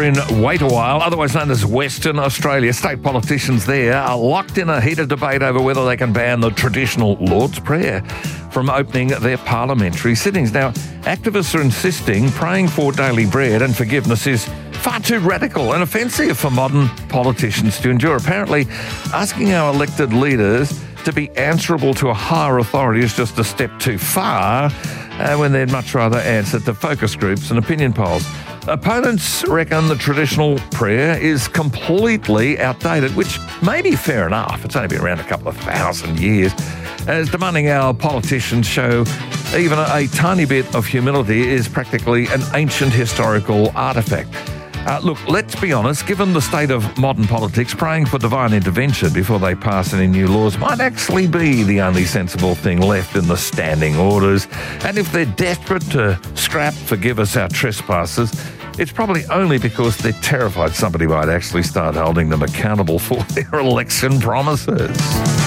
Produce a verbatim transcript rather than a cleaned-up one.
in Wait a While, otherwise known as Western Australia. State politicians there are locked in a heated debate over whether they can ban the traditional Lord's Prayer from opening their parliamentary sittings. Now, activists are insisting praying for daily bread and forgiveness is far too radical and offensive for modern politicians to endure. Apparently, asking our elected leaders to be answerable to a higher authority is just a step too far, uh, when they'd much rather answer to focus groups and opinion polls. Opponents reckon the traditional prayer is completely outdated, which may be fair enough. It's only been around a couple of thousand years, as demanding our politicians show even a, a tiny bit of humility is practically an ancient historical artefact. Uh, look, let's be honest, given the state of modern politics, praying for divine intervention before they pass any new laws might actually be the only sensible thing left in the standing orders. And if they're desperate to scrap forgive us our trespasses, it's probably only because they're terrified somebody might actually start holding them accountable for their election promises.